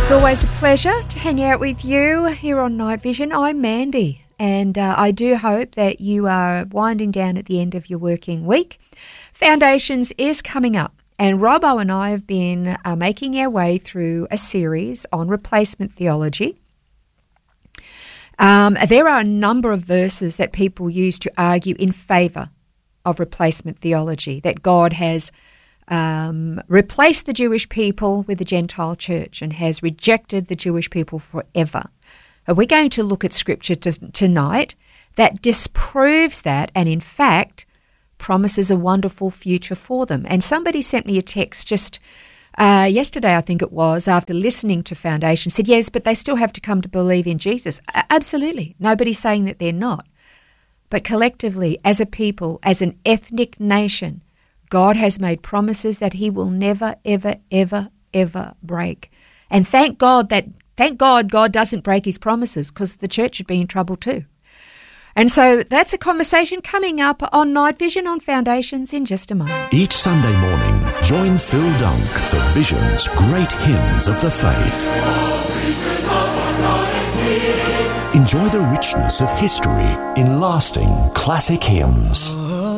It's always a pleasure to hang out with you here on Night Vision. I'm Mandy, and I do hope that you are winding down at the end of your working week. Foundations is coming up, and Robbo and I have been making our way through a series on replacement theology. There are a number of verses that people use to argue in favour of replacement theology, that God has replaced the Jewish people with the Gentile church and has rejected the Jewish people forever. We're going to look at scripture tonight that disproves that and, in fact, promises a wonderful future for them. And somebody sent me a text just yesterday, I think it was, after listening to Foundation, said, yes, but they still have to come to believe in Jesus. Absolutely. Nobody's saying that they're not. But collectively, as a people, as an ethnic nation, God has made promises that he will never, ever, ever, ever break. And thank God God doesn't break his promises, because the church would be in trouble too. And so that's a conversation coming up on Night Vision on Foundations in just a moment. Each Sunday morning, join Phil Dunk for Vision's Great Hymns of the Faith. Enjoy the richness of history in lasting classic hymns.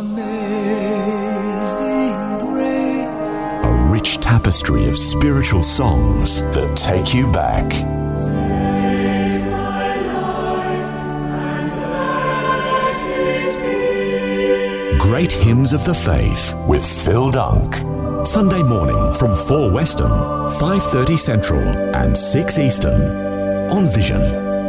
A rich tapestry of spiritual songs that take you back. Great Hymns of the Faith with Phil Dunk. Sunday morning from 4 Western, 5:30 Central and 6 Eastern on Vision.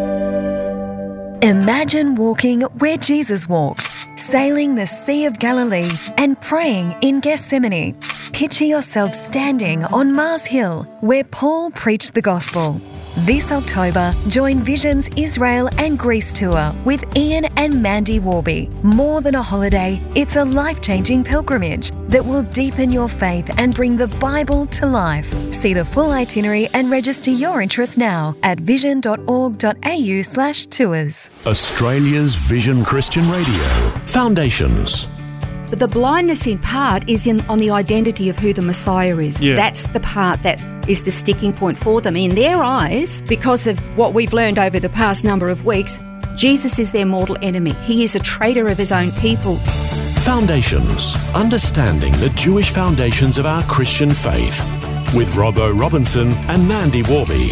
Imagine walking where Jesus walked, sailing the Sea of Galilee and praying in Gethsemane. Picture yourself standing on Mars Hill where Paul preached the gospel. This October, join Vision's Israel and Greece tour with Ian and Mandy Warby. More than a holiday, it's a life-changing pilgrimage that will deepen your faith and bring the Bible to life. See the full itinerary and register your interest now at vision.org.au/tours. Australia's Vision Christian Radio. Foundations. But the blindness in part is on the identity of who the Messiah is. Yeah. That's the part that is the sticking point for them. In their eyes, because of what we've learned over the past number of weeks, Jesus is their mortal enemy. He is a traitor of his own people. Foundations. Understanding the Jewish foundations of our Christian faith. With Robbo Robinson and Mandy Warby.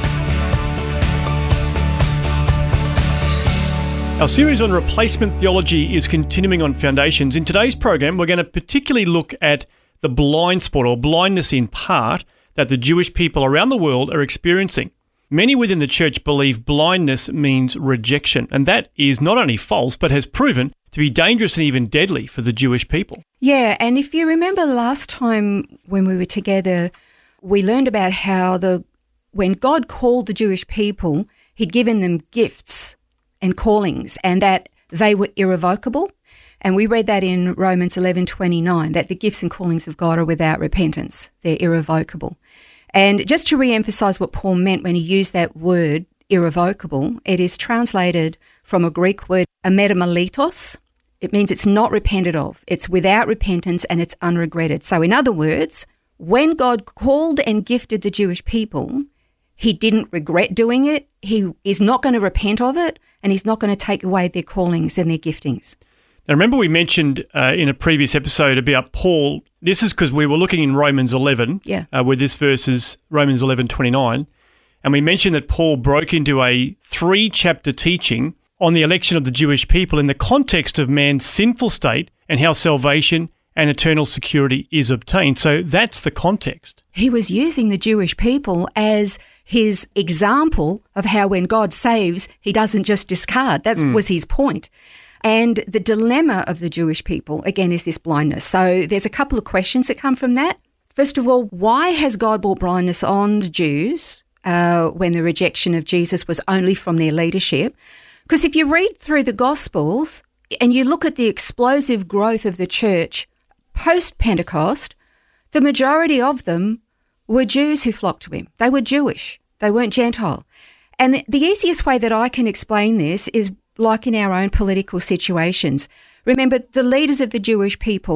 Our series on replacement theology is continuing on Foundations. In today's program, we're going to particularly look at the blind spot, or blindness in part, that the Jewish people around the world are experiencing. Many within the church believe blindness means rejection, and that is not only false, but has proven to be dangerous and even deadly for the Jewish people. Yeah, and if you remember last time when we were together, we learned about how when God called the Jewish people, he'd given them gifts and callings, and that they were irrevocable. And we read that in Romans 11:29, that the gifts and callings of God are without repentance. They're irrevocable. And just to re-emphasise what Paul meant when he used that word, irrevocable, it is translated from a Greek word, ametamalitos. It means it's not repented of. It's without repentance and it's unregretted. So in other words, when God called and gifted the Jewish people, he didn't regret doing it. He is not going to repent of it, and he's not going to take away their callings and their giftings. Now, remember we mentioned in a previous episode about Paul. This is because we were looking in Romans 11, where this verse is Romans 11:29, and we mentioned that Paul broke into a 3-chapter teaching on the election of the Jewish people in the context of man's sinful state and how salvation and eternal security is obtained. So that's the context. He was using the Jewish people as his example of how when God saves, he doesn't just discard. That was his point. And the dilemma of the Jewish people, again, is this blindness. So there's a couple of questions that come from that. First of all, why has God brought blindness on the Jews when the rejection of Jesus was only from their leadership? Because if you read through the Gospels and you look at the explosive growth of the church post-Pentecost, the majority of them were Jews who flocked to him. They were Jewish. They weren't Gentile. And the easiest way that I can explain this is like in our own political situations. Remember, the leaders of the Jewish people,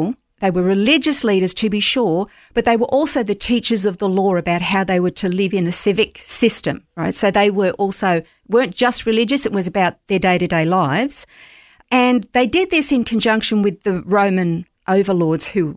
They were religious leaders, to be sure, but they were also the teachers of the law about how they were to live in a civic system, right? So they weren't just religious, it was about their day-to-day lives. And they did this in conjunction with the Roman overlords who,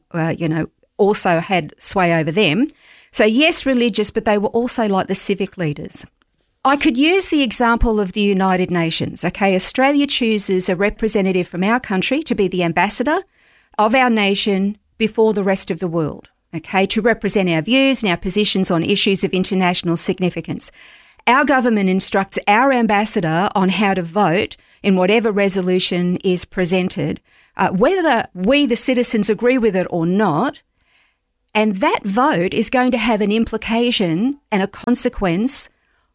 also had sway over them. So yes, religious, but they were also like the civic leaders. I could use the example of the United Nations. Okay, Australia chooses a representative from our country to be the ambassador of our nation before the rest of the world, okay, to represent our views and our positions on issues of international significance. Our government instructs our ambassador on how to vote in whatever resolution is presented, whether we, the citizens, agree with it or not. And that vote is going to have an implication and a consequence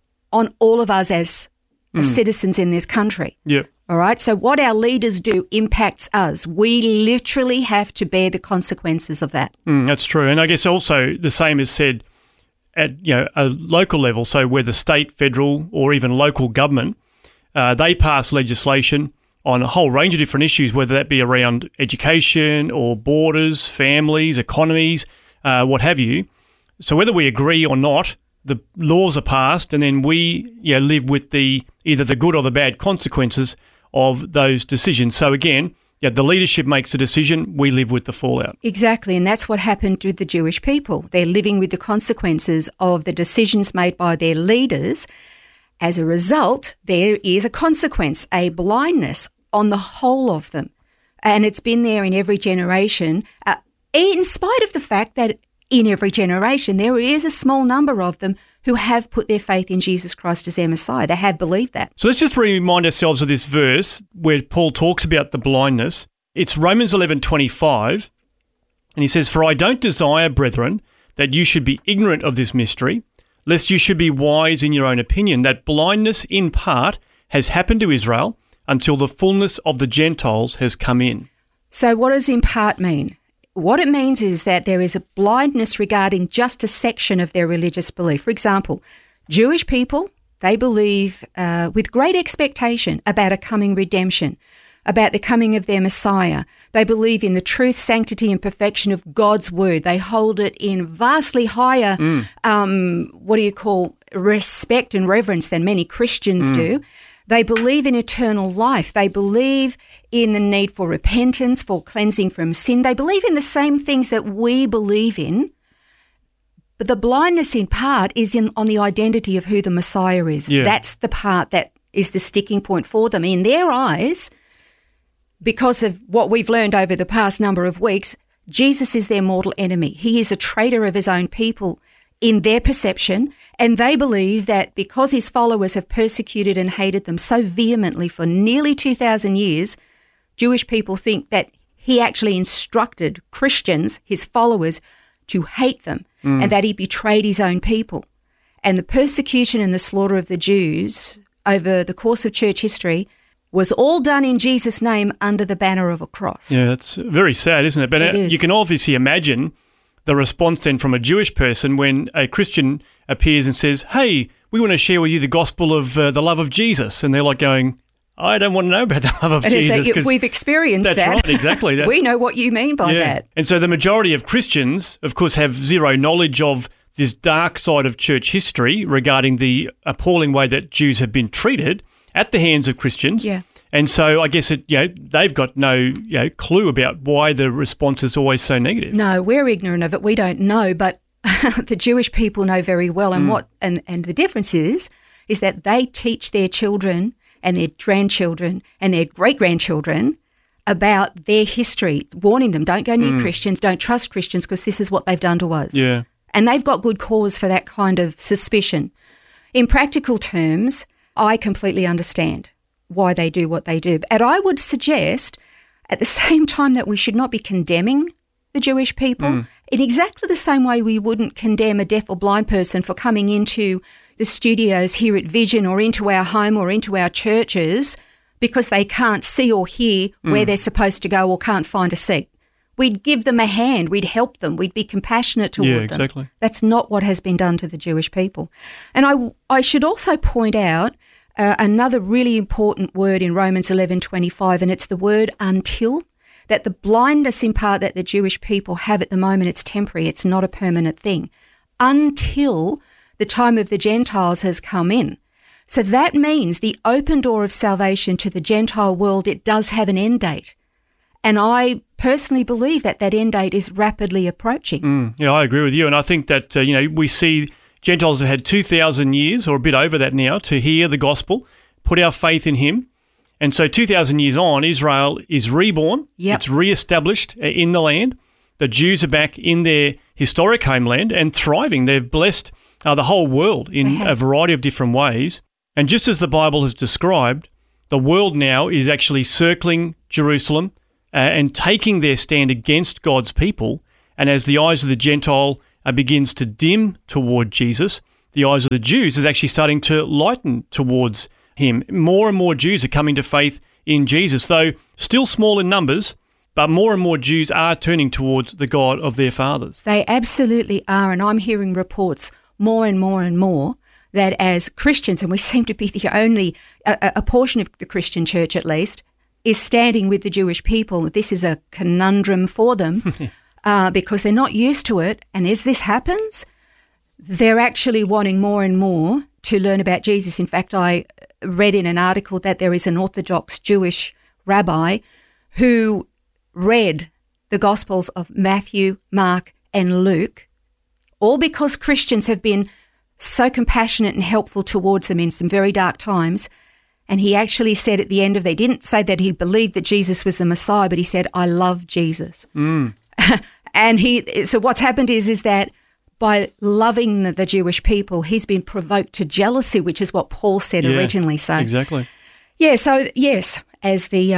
on all of us as citizens in this country. Yeah. All right. So what our leaders do impacts us. We literally have to bear the consequences of that. That's true. And I guess also the same is said at a local level. So where the state, federal or even local government, they pass legislation on a whole range of different issues, whether that be around education or borders, families, economies, what have you. So whether we agree or not, the laws are passed, and then we live with either the good or the bad consequences of those decisions. So again, the leadership makes the decision, we live with the fallout. Exactly, and that's what happened with the Jewish people. They're living with the consequences of the decisions made by their leaders. As a result, there is a consequence, a blindness on the whole of them. And it's been there in every generation, in spite of the fact that in every generation, there is a small number of them who have put their faith in Jesus Christ as their Messiah. They have believed that. So let's just remind ourselves of this verse where Paul talks about the blindness. It's Romans 11:25, and he says, "For I don't desire, brethren, that you should be ignorant of this mystery, lest you should be wise in your own opinion, that blindness in part has happened to Israel until the fullness of the Gentiles has come in." So what does in part mean? What it means is that there is a blindness regarding just a section of their religious belief. For example, Jewish people, they believe with great expectation about a coming redemption, about the coming of their Messiah. They believe in the truth, sanctity and perfection of God's word. They hold it in vastly higher, respect and reverence than many Christians do. They believe in eternal life. They believe in the need for repentance, for cleansing from sin. They believe in the same things that we believe in. But the blindness in part is on the identity of who the Messiah is. Yeah. That's the part that is the sticking point for them. In their eyes, because of what we've learned over the past number of weeks, Jesus is their mortal enemy. He is a traitor of his own people in their perception, and they believe that because his followers have persecuted and hated them so vehemently for nearly 2,000 years, Jewish people think that he actually instructed Christians, his followers, to hate them and that he betrayed his own people. And the persecution and the slaughter of the Jews over the course of church history was all done in Jesus' name under the banner of a cross. Yeah, it's very sad, isn't it? But it is. You can obviously imagine the response then from a Jewish person when a Christian appears and says, "Hey, we want to share with you the gospel of the love of Jesus." And they're like going, "I don't want to know about the love of Jesus." We've experienced that. That's right, exactly. We know what you mean by that. And so the majority of Christians, of course, have zero knowledge of this dark side of church history regarding the appalling way that Jews have been treated at the hands of Christians. Yeah. And so I guess they've got no clue about why the response is always so negative. No, we're ignorant of it. We don't know, but the Jewish people know very well. And and the difference is that they teach their children and their grandchildren and their great-grandchildren about their history, warning them, don't go near Christians, don't trust Christians because this is what they've done to us. Yeah. And they've got good cause for that kind of suspicion. In practical terms, I completely understand why they do what they do. And I would suggest at the same time that we should not be condemning the Jewish people in exactly the same way we wouldn't condemn a deaf or blind person for coming into the studios here at Vision or into our home or into our churches because they can't see or hear where they're supposed to go or can't find a seat. We'd give them a hand. We'd help them. We'd be compassionate toward them. Exactly. That's not what has been done to the Jewish people. And I should also point out another really important word in Romans 11:25, and it's the word until. that the blindness in part that the Jewish people have at the moment, it's temporary, it's not a permanent thing, until the time of the Gentiles has come in. So that means the open door of salvation to the Gentile world, it does have an end date. And I personally believe that that end date is rapidly approaching. Yeah, I agree with you. And I think that, we see Gentiles have had 2,000 years or a bit over that now to hear the gospel, put our faith in him. And so 2,000 years on, Israel is reborn. Yep. It's re-established in the land. The Jews are back in their historic homeland and thriving. They've blessed the whole world in a variety of different ways. And just as the Bible has described, the world now is actually circling Jerusalem and taking their stand against God's people. And as the eyes of the Gentile begins to dim toward Jesus, the eyes of the Jews is actually starting to lighten towards him. More and more Jews are coming to faith in Jesus, though still small in numbers, but more and more Jews are turning towards the God of their fathers. They absolutely are, and I'm hearing reports more and more and more that as Christians, and we seem to be the only, a portion of the Christian church at least, is standing with the Jewish people. This is a conundrum for them because they're not used to it, and as this happens, they're actually wanting more and more to learn about Jesus. In fact, I read in an article that there is an Orthodox Jewish rabbi who read the Gospels of Matthew, Mark, and Luke, all because Christians have been so compassionate and helpful towards them in some very dark times. And he actually said at the end of, they didn't say that he believed that Jesus was the Messiah, but he said, I love Jesus. And so what's happened is that by loving the Jewish people, he's been provoked to jealousy, which is what Paul said originally. So exactly. Yeah. So yes, as the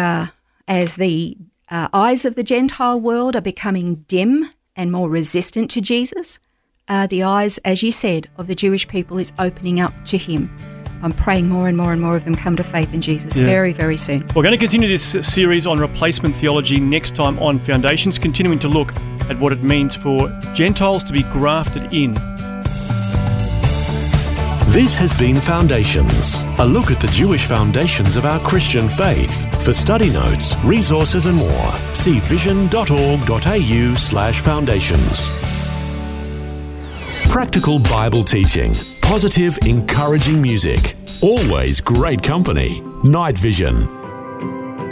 eyes of the Gentile world are becoming dim and more resistant to Jesus, the eyes, as you said, of the Jewish people is opening up to him. I'm praying more and more and more of them come to faith in Jesus very, very soon. We're going to continue this series on replacement theology next time on Foundations, continuing to look at what it means for Gentiles to be grafted in. This has been Foundations, a look at the Jewish foundations of our Christian faith. For study notes, resources and more, see vision.org.au/foundations. Practical Bible teaching, positive, encouraging music, always great company. Night Vision.